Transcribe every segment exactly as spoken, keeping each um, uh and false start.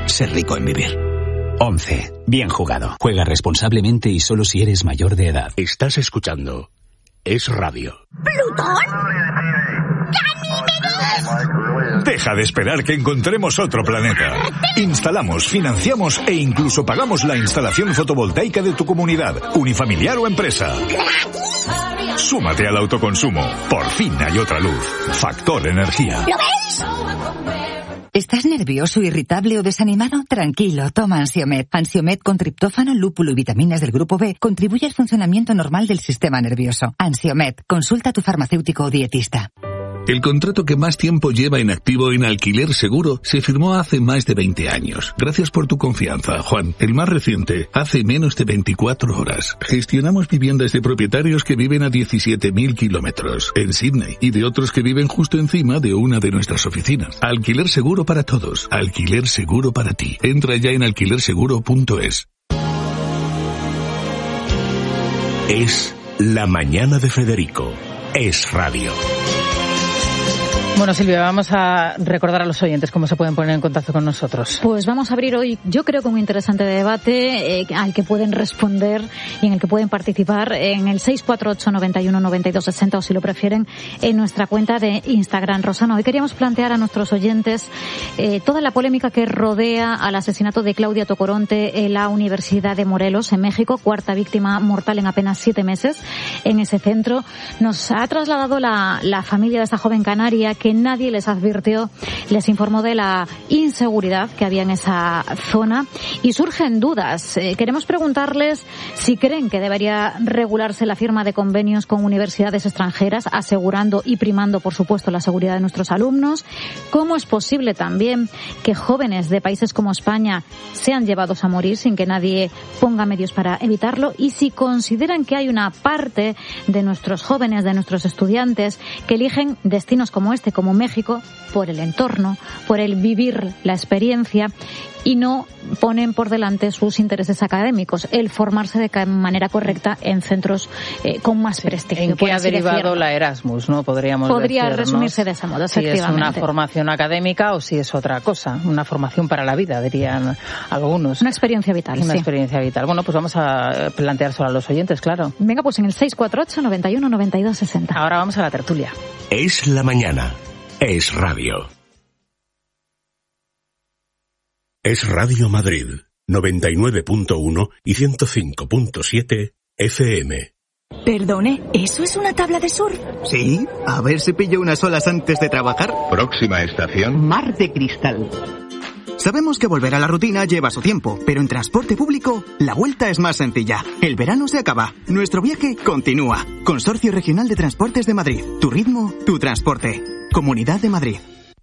ser rico en vivir. once. Bien jugado. Juega responsablemente y solo si eres mayor de edad. Estás escuchando Es Radio. ¿Plutón? ¡Ganímedes! Deja de esperar que encontremos otro planeta. Instalamos, financiamos e incluso pagamos la instalación fotovoltaica de tu comunidad, unifamiliar o empresa. Súmate al autoconsumo. Por fin hay otra luz. Factor Energía. ¿Lo ves? ¿Estás nervioso, irritable o desanimado? Tranquilo, toma Ansiomed. Ansiomed con triptófano, lúpulo y vitaminas del grupo B contribuye al funcionamiento normal del sistema nervioso. Ansiomed, consulta a tu farmacéutico o dietista. El contrato que más tiempo lleva en activo en Alquiler Seguro se firmó hace más de veinte años. Gracias por tu confianza, Juan. El más reciente, hace menos de veinticuatro horas. Gestionamos viviendas de propietarios que viven a diecisiete mil kilómetros en Sydney y de otros que viven justo encima de una de nuestras oficinas. Alquiler Seguro para todos. Alquiler Seguro para ti. Entra ya en alquiler seguro punto es. Es la mañana de Federico. Es Radio. Bueno, Silvia, vamos a recordar a los oyentes cómo se pueden poner en contacto con nosotros. Pues vamos a abrir hoy, yo creo que un interesante debate eh, al que pueden responder y en el que pueden participar en el seis cuatro ocho, noventa y uno, noventa y dos, sesenta o si lo prefieren en nuestra cuenta de Instagram. Rosana, hoy queríamos plantear a nuestros oyentes eh, toda la polémica que rodea al asesinato de Claudia Tocoronte en la Universidad de Morelos, en México, cuarta víctima mortal en apenas siete meses en ese centro. Nos ha trasladado la, la familia de esta joven canaria que que nadie les advirtió, les informó de la inseguridad que había en esa zona y surgen dudas. Eh, queremos preguntarles si creen que debería regularse la firma de convenios con universidades extranjeras, asegurando y primando, por supuesto, la seguridad de nuestros alumnos. ¿Cómo es posible también que jóvenes de países como España sean llevados a morir sin que nadie ponga medios para evitarlo? Y si consideran que hay una parte de nuestros jóvenes, de nuestros estudiantes, que eligen destinos como este, como México, por el entorno, por el vivir la experiencia y no ponen por delante sus intereses académicos, el formarse de manera correcta en centros eh, con más prestigio. ¿En qué ha derivado decirlo. La Erasmus, no? Podríamos Podría decir, resumirse ¿no? de ese modo, si efectivamente. Si es una formación académica o si es otra cosa, una formación para la vida, dirían algunos. Una experiencia vital, Una sí. experiencia vital. Bueno, pues vamos a planteárselo a los oyentes, claro. Venga, pues en el seis cuatro ocho, noventa y uno, noventa y dos, sesenta. Ahora vamos a la tertulia. Es la mañana. Es Radio. Es Radio Madrid, noventa y nueve punto uno y ciento cinco punto siete F M. Perdone, ¿eso es una tabla de surf? Sí, a ver si pillo unas olas antes de trabajar. Próxima estación. Mar de Cristal. Sabemos que volver a la rutina lleva su tiempo, pero en transporte público la vuelta es más sencilla. El verano se acaba, nuestro viaje continúa. Consorcio Regional de Transportes de Madrid. Tu ritmo, tu transporte. Comunidad de Madrid.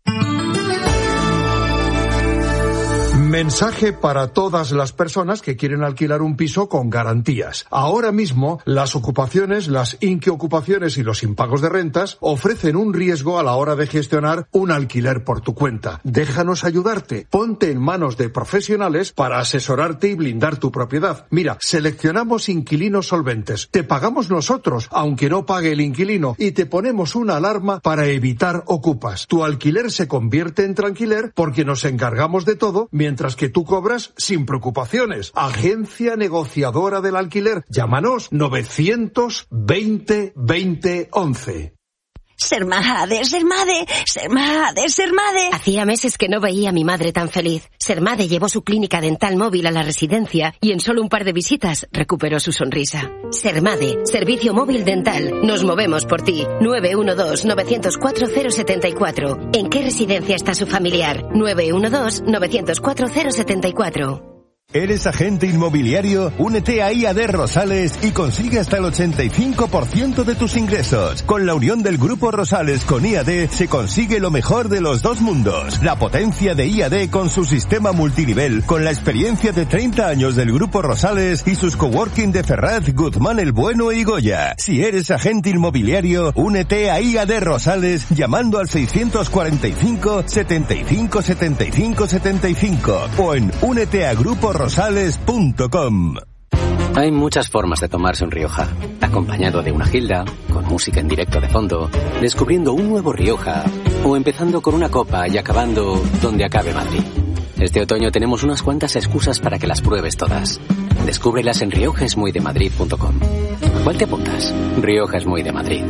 Mensaje para todas las personas que quieren alquilar un piso con garantías. Ahora mismo, las ocupaciones, las inquiocupaciones y los impagos de rentas ofrecen un riesgo a la hora de gestionar un alquiler por tu cuenta. Déjanos ayudarte. Ponte en manos de profesionales para asesorarte y blindar tu propiedad. Mira, seleccionamos inquilinos solventes. Te pagamos nosotros, aunque no pague el inquilino, y te ponemos una alarma para evitar ocupas. Tu alquiler se convierte en tranquiler porque nos encargamos de todo, mientras que tú cobras sin preocupaciones. Agencia negociadora del alquiler. Llámanos novecientos veinte veinte once. Sermade, Sermade, Sermade, Sermade. Hacía meses que no veía a mi madre tan feliz. Sermade llevó su clínica dental móvil a la residencia y en solo un par de visitas recuperó su sonrisa. Sermade, servicio móvil dental. Nos movemos por ti. nueve uno dos, nueve cero cuatro, cero siete cuatro. ¿En qué residencia está su familiar? nueve uno dos, nueve cero cuatro, cero siete cuatro. ¿Eres agente inmobiliario? Únete a I A D Rosales y consigue hasta el ochenta y cinco por ciento de tus ingresos. Con la unión del Grupo Rosales con I A D se consigue lo mejor de los dos mundos. La potencia de I A D con su sistema multinivel, con la experiencia de treinta años del Grupo Rosales y sus coworking de Ferraz, Guzmán el Bueno y Goya. Si eres agente inmobiliario, únete a I A D Rosales llamando al seiscientos cuarenta y cinco, setenta y cinco, setenta y cinco, setenta y cinco o en únete a Grupo Rosales punto com. Hay muchas formas de tomarse un Rioja. Acompañado de una gilda, con música en directo de fondo, descubriendo un nuevo Rioja, o empezando con una copa y acabando donde acabe Madrid. Este otoño tenemos unas cuantas excusas para que las pruebes todas. Descúbrelas en rioja es muy de madrid punto com. ¿A cuál te apuntas? Rioja es muy de Madrid.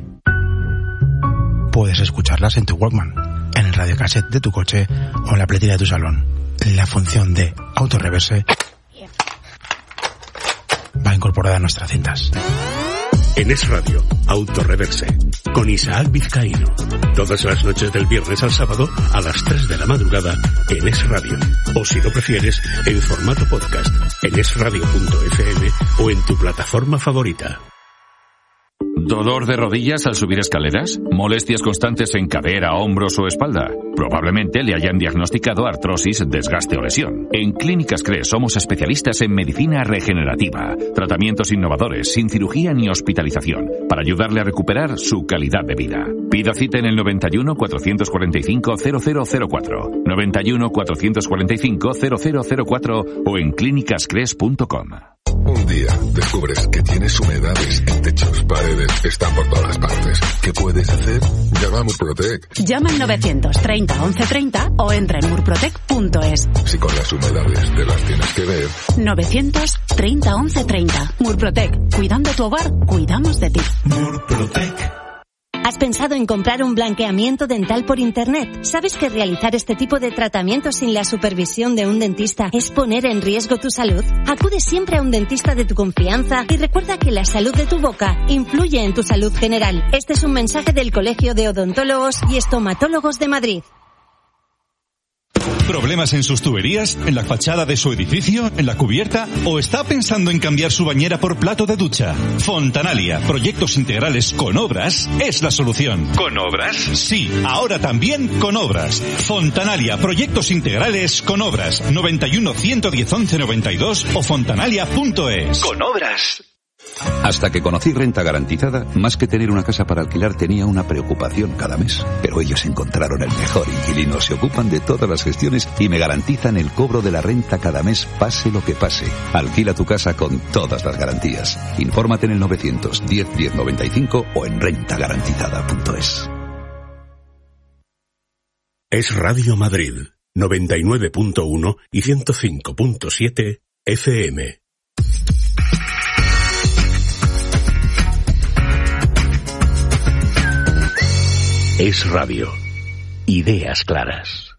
Puedes escucharlas en tu Walkman, en el radiocassette de tu coche o en la pletera de tu salón. La función de autorreverse va incorporada a nuestras cintas. En Es Radio, Autorreverse, con Isaac Vizcaíno. Todas las noches del viernes al sábado a las tres de la madrugada en Es Radio. O si lo prefieres, en formato podcast, en es radio punto efe eme o en tu plataforma favorita. ¿Dolor de rodillas al subir escaleras? ¿Molestias constantes en cadera, hombros o espalda? Probablemente le hayan diagnosticado artrosis, desgaste o lesión. En Clínicas Cres somos especialistas en medicina regenerativa, tratamientos innovadores, sin cirugía ni hospitalización, para ayudarle a recuperar su calidad de vida. Pida cita en el noventa y uno, cuatrocientos cuarenta y cinco, cero cero cero cuatro, noventa y uno, cuatrocientos cuarenta y cinco, cero cero cero cuatro o en clínicas cres punto com. Un día descubres que tienes humedades en techos, paredes, están por todas partes. ¿Qué puedes hacer? Llama a Murprotec. Llama al novecientos treinta once treinta o entra en murprotec punto es. Si con las humedades te las tienes que ver. novecientos treinta once treinta. Murprotec. Cuidando tu hogar, cuidamos de ti. Murprotec. ¿Has pensado en comprar un blanqueamiento dental por internet? ¿Sabes que realizar este tipo de tratamientos sin la supervisión de un dentista es poner en riesgo tu salud? Acude siempre a un dentista de tu confianza y recuerda que la salud de tu boca influye en tu salud general. Este es un mensaje del Colegio de Odontólogos y Estomatólogos de Madrid. ¿Problemas en sus tuberías? ¿En la fachada de su edificio? ¿En la cubierta? ¿O está pensando en cambiar su bañera por plato de ducha? Fontanalia, proyectos integrales con obras, es la solución. ¿Con obras? Sí, ahora también con obras. Fontanalia, proyectos integrales con obras. noventa y uno, ciento diez, once noventa y dos o fontanalia punto es. Con obras. Hasta que conocí Renta Garantizada, más que tener una casa para alquilar tenía una preocupación cada mes. Pero ellos encontraron el mejor inquilino, se ocupan de todas las gestiones y me garantizan el cobro de la renta cada mes, pase lo que pase. Alquila tu casa con todas las garantías. Infórmate en el novecientos diez, diez noventa y cinco o en renta garantizada punto es. Es Radio Madrid, noventa y nueve punto uno y ciento cinco punto siete efe eme. Es Radio. Ideas claras.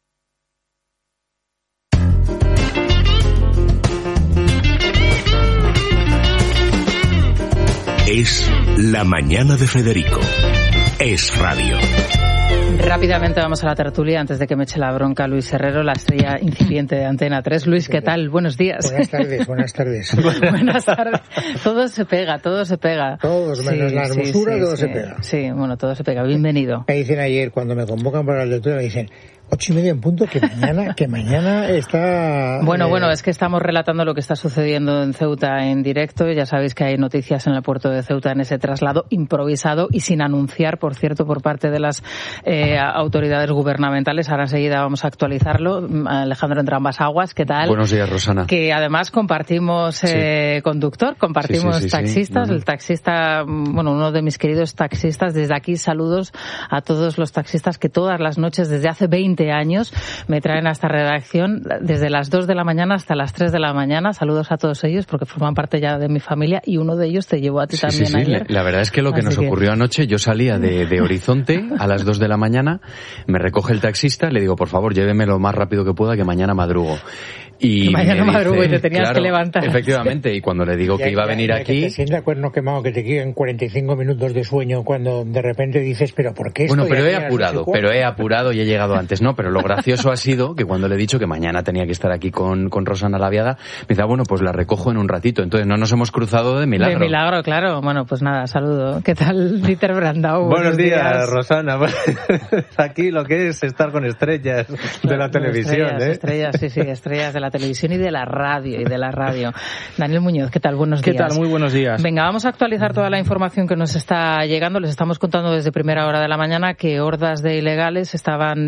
Es la mañana de Federico. Es Radio. Rápidamente vamos a la tertulia antes de que me eche la bronca Luis Herrero, la estrella incipiente de Antena tres. Luis, ¿qué tal? Buenos días. Buenas tardes, buenas tardes. Buenas tardes. Todo se pega, todo se pega. Todos, menos sí, la hermosura, sí, sí, todo sí. se pega. Sí, bueno, todo se pega. Bienvenido. Me dicen ayer, cuando me convocan para la lectura, me dicen... Ocho y media en punto, que mañana, que mañana está... Bueno, eh... bueno, es que estamos relatando lo que está sucediendo en Ceuta en directo. Ya sabéis que hay noticias en el puerto de Ceuta en ese traslado improvisado y sin anunciar, por cierto, por parte de las eh, autoridades gubernamentales. Ahora enseguida vamos a actualizarlo. Alejandro entre ambas aguas, ¿qué tal? Buenos días, Rosana. Que además compartimos eh, sí. conductor, compartimos sí, sí, sí, taxistas. Sí. El taxista, bueno, uno de mis queridos taxistas, desde aquí saludos a todos los taxistas que todas las noches desde hace veinte años me traen a esta redacción desde las dos de la mañana hasta las tres de la mañana. Saludos a todos ellos porque forman parte ya de mi familia y uno de ellos te llevó a ti sí, también sí, sí. ayer. La verdad es que lo que Así nos que... ocurrió anoche, yo salía de, de Horizonte a las dos de la mañana, me recoge el taxista, le digo, por favor, lléveme lo más rápido que pueda, que mañana madrugo. Y mañana madrugo dice, y te tenías claro, que levantar. Efectivamente, y cuando le digo ya, que iba ya, a venir ya aquí... Que te sienta cuerno quemado, que te queden cuarenta y cinco minutos de sueño cuando de repente dices, pero ¿por qué esto? Bueno, pero he apurado, pero he apurado y he llegado antes, ¿no? Pero lo gracioso ha sido que cuando le he dicho que mañana tenía que estar aquí con, con Rosana Laviada, me dice, ah, bueno, pues la recojo en un ratito. Entonces no nos hemos cruzado de milagro. De milagro, claro. Bueno, pues nada, saludo. ¿Qué tal, Dieter Brandau? Buenos, Buenos días, días, Rosana. Aquí lo que es estar con estrellas de la televisión, estrellas, ¿eh? Estrellas, sí, sí, estrellas de la televisión y de la radio, y de la radio. Daniel Muñoz, ¿qué tal? Buenos días. ¿Qué tal? Muy buenos días. Venga, vamos a actualizar toda la información que nos está llegando. Les estamos contando desde primera hora de la mañana que hordas de ilegales estaban siendo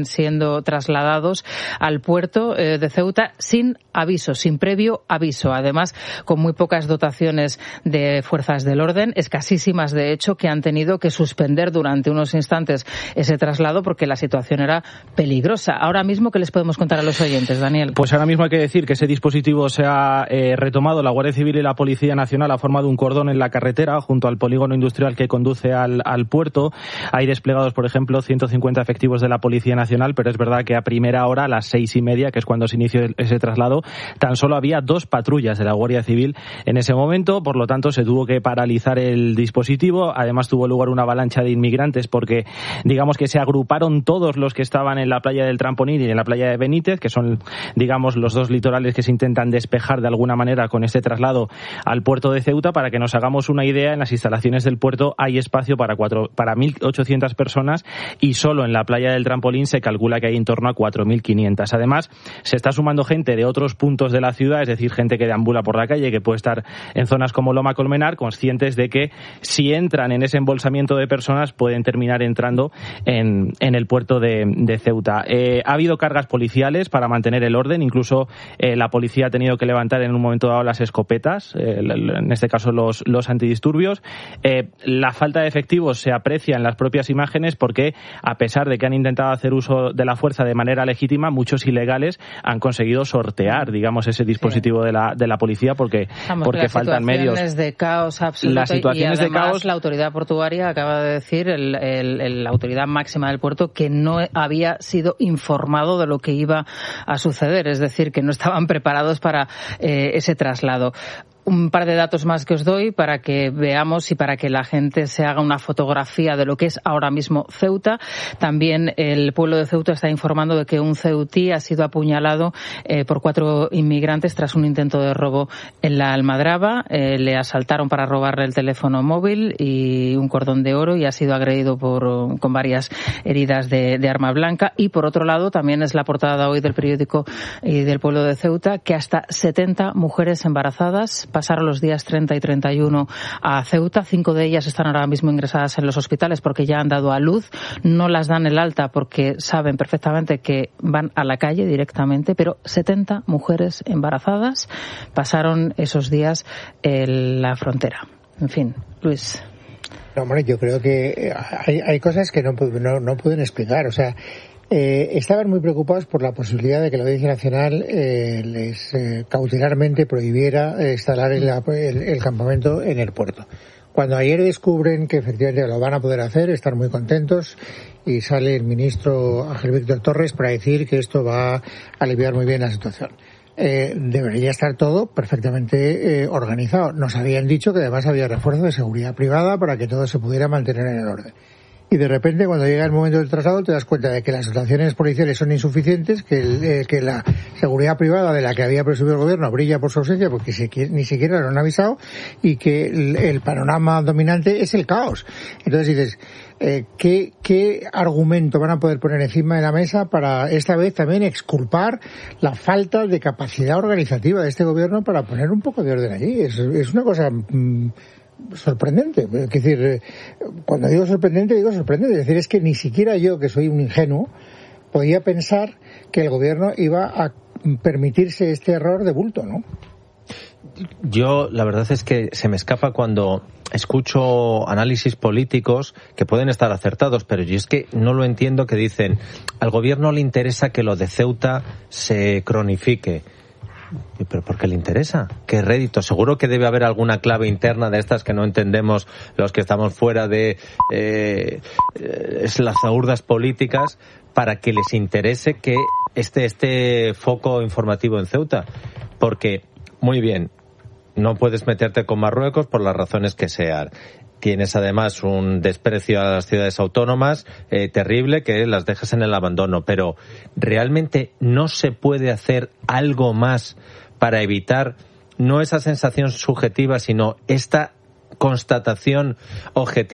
sido trasladados al puerto eh, de Ceuta sin aviso, sin previo aviso. Además, con muy pocas dotaciones de fuerzas del orden, escasísimas de hecho, que han tenido que suspender durante unos instantes ese traslado porque la situación era peligrosa. Ahora mismo, ¿qué les podemos contar a los oyentes, Daniel? Pues ahora mismo hay que decir que ese dispositivo se ha eh, retomado. La Guardia Civil y la Policía Nacional ha formado un cordón en la carretera junto al polígono industrial que conduce al, al puerto. Hay desplegados, por ejemplo, ciento cincuenta efectivos de la Policía Nacional, pero es verdad que a primera hora, a las seis y media, que es cuando se inició ese traslado, tan solo había dos patrullas de la Guardia Civil en ese momento. Por lo tanto, se tuvo que paralizar el dispositivo. Además, tuvo lugar una avalancha de inmigrantes porque, digamos que se agruparon todos los que estaban en la playa del Trampolín y en la playa de Benítez, que son, digamos, los dos litorales que se intentan despejar de alguna manera con este traslado al puerto de Ceuta. Para que nos hagamos una idea, en las instalaciones del puerto hay espacio para cuatro, para mil ochocientas personas y solo en la playa del Trampolín se calcula que hay en torno a cuatro mil quinientas. Además, se está sumando gente de otros puntos de la ciudad, es decir, gente que deambula por la calle, que puede estar en zonas como Loma Colmenar, conscientes de que si entran en ese embolsamiento de personas pueden terminar entrando en, en el puerto de, de Ceuta. Eh, ha habido cargas policiales para mantener el orden, incluso eh, la policía ha tenido que levantar en un momento dado las escopetas, eh, en este caso los, los antidisturbios. Eh, la falta de efectivos se aprecia en las propias imágenes porque, a pesar de que han intentado hacer uso de la fuerza de manera legítima, muchos ilegales han conseguido sortear, digamos, ese dispositivo sí. de la de la policía porque, porque faltan medios. Las situaciones de caos absoluto. Las situaciones y además, de caos. La autoridad portuaria acaba de decir, el, el, el, la autoridad máxima del puerto, que no había sido informado de lo que iba a suceder, es decir, que no estaban preparados para eh, ese traslado. Un par de datos más que os doy para que veamos y para que la gente se haga una fotografía de lo que es ahora mismo Ceuta. También el pueblo de Ceuta está informando de que un ceutí ha sido apuñalado eh, por cuatro inmigrantes tras un intento de robo en la Almadraba. Eh, le asaltaron para robarle el teléfono móvil y un cordón de oro y ha sido agredido por, con varias heridas de, de arma blanca. Y por otro lado, también es la portada hoy del periódico y del pueblo de Ceuta, que hasta setenta mujeres embarazadas pasaron los días treinta y treinta y uno a Ceuta. Cinco de ellas están ahora mismo ingresadas en los hospitales porque ya han dado a luz. No las dan el alta porque saben perfectamente que van a la calle directamente, pero setenta mujeres embarazadas pasaron esos días en la frontera. En fin, Luis. No, hombre, yo creo que hay, hay cosas que no, no, no pueden explicar. O sea, Eh, estaban muy preocupados por la posibilidad de que la Audiencia Nacional eh, les eh, cautelarmente prohibiera eh, instalar el, el, el campamento en el puerto. Cuando ayer descubren que efectivamente lo van a poder hacer, están muy contentos y sale el ministro Ángel Víctor Torres para decir que esto va a aliviar muy bien la situación. Eh, debería estar todo perfectamente eh, organizado. Nos habían dicho que además había refuerzo de seguridad privada para que todo se pudiera mantener en el orden. Y de repente, cuando llega el momento del traslado, te das cuenta de que las dotaciones policiales son insuficientes, que, el, eh, que la seguridad privada de la que había presumido el gobierno brilla por su ausencia porque se, ni siquiera lo han avisado, y que el, el panorama dominante es el caos. Entonces dices, eh, ¿qué, ¿qué argumento van a poder poner encima de la mesa para esta vez también exculpar la falta de capacidad organizativa de este gobierno para poner un poco de orden allí? Es, es una cosa... Mmm, sorprendente. Es decir, cuando digo sorprendente, digo sorprendente. Es decir, es que ni siquiera yo, que soy un ingenuo, podía pensar que el gobierno iba a permitirse este error de bulto, ¿no? Yo, la verdad es que se me escapa cuando escucho análisis políticos que pueden estar acertados, pero yo es que no lo entiendo, que dicen, al gobierno le interesa que lo de Ceuta se cronifique. ¿Pero por qué le interesa? ¿Qué rédito? Seguro que debe haber alguna clave interna de estas que no entendemos los que estamos fuera de eh, las zaurdas políticas para que les interese que esté este foco informativo en Ceuta. Porque, muy bien, no puedes meterte con Marruecos por las razones que sean. Tienes además un desprecio a las ciudades autónomas eh, terrible, que las dejas en el abandono. Pero ¿realmente no se puede hacer algo más para evitar no esa sensación subjetiva, sino esta constatación objetiva